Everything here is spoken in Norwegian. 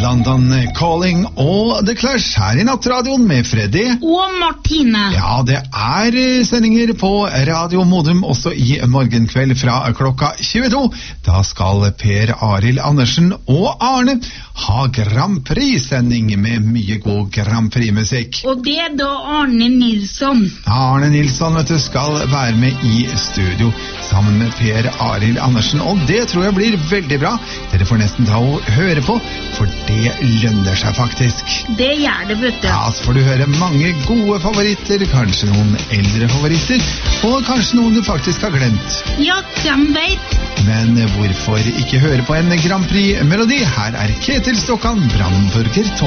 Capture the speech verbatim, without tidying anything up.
London Calling og The Clash her i Nattradioen med Freddy og Martine. Ja, det er sendinger på Radio Modum også i morgenkveld fra klokka tjueto. Da skal Per Arild Andersen og Arne ha Grand Prix-sending med mye god Grand Prix-musikk. Og det er da Arne Nilsson. Arne Nilsson, vet du, skal være med i studio sammen med Per Arild Andersen, og det tror jeg blir veldig bra. Dere får nesten ta og høre på, for det lønner seg faktisk. Det gjør det, vet du. Ja, så får du høre mange gode favoritter, kanskje noen eldre favoritter, og kanskje noen du faktisk har glemt. Ja, hvem vet? Men hvorfor ikke høre på en Grand Prix-melodi? Her er Ketil Stokkan, Brandenburger Tor.